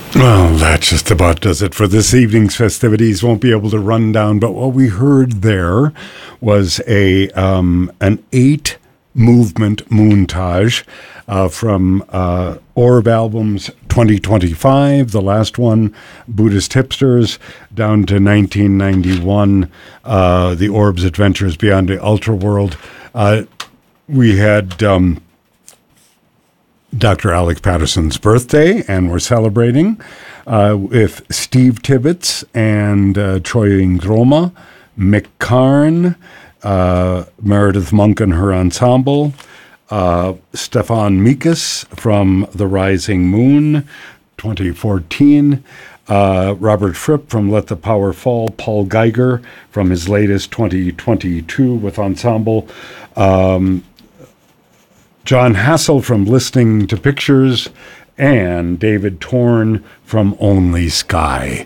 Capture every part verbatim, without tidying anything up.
Well, that just about does it for this evening's festivities. Won't be able to run down, but what we heard there was a um, an eight movement montage uh, from uh, Orb Albums twenty twenty-five, the last one, Buddhist Hipsters, down to nineteen ninety-one, uh, The Orb's Adventures Beyond the Ultra World. Uh, we had Um, Doctor Alec Patterson's birthday, and we're celebrating uh, with Steve Tibbetts and uh, Troy Ingroma, Mick Karn, uh, Meredith Monk and her ensemble, uh, Stefan Mikas from The Rising Moon, twenty fourteen, uh, Robert Fripp from Let the Power Fall, Paul Geiger from his latest twenty twenty-two with ensemble, um, John Hassel from Listening to Pictures, and David Torn from Only Sky.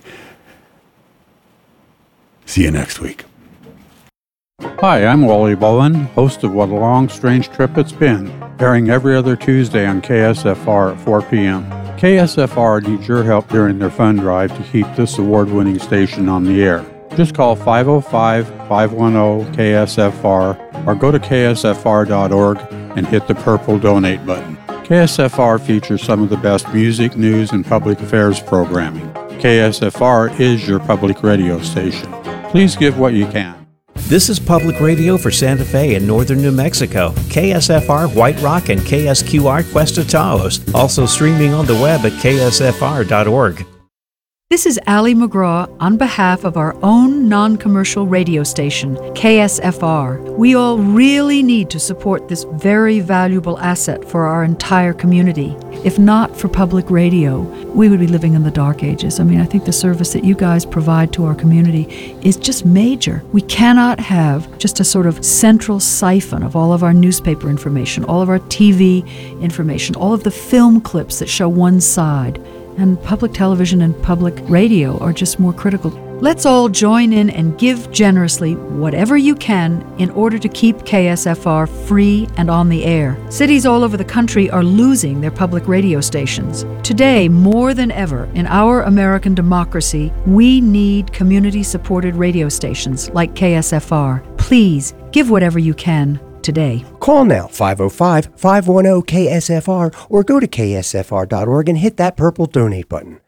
See you next week. Hi, I'm Wally Bowen, host of What a Long Strange Trip It's Been, airing every other Tuesday on K S F R at four p.m. K S F R needs your help during their fund drive to keep this award-winning station on the air. Just call five oh five, five one oh, K S F R or go to K S F R dot org and hit the purple donate button. K S F R features some of the best music, news, and public affairs programming. K S F R is your public radio station. Please give what you can. This is Public Radio for Santa Fe and northern New Mexico, K S F R White Rock and K S Q R Cuesta Taos, also streaming on the web at K S F R dot org. This is Allie McGraw on behalf of our own non-commercial radio station, K S F R. We all really need to support this very valuable asset for our entire community. If not for public radio, we would be living in the dark ages. I mean, I think the service that you guys provide to our community is just major. We cannot have just a sort of central siphon of all of our newspaper information, all of our T V information, all of the film clips that show one side. And public television and public radio are just more critical. Let's all join in and give generously whatever you can in order to keep K S F R free and on the air. Cities all over the country are losing their public radio stations. Today, more than ever, in our American democracy, we need community-supported radio stations like K S F R. Please, give whatever you can today. Call now, five oh five, five one oh, K S F R, or go to K S F R dot org and hit that purple donate button.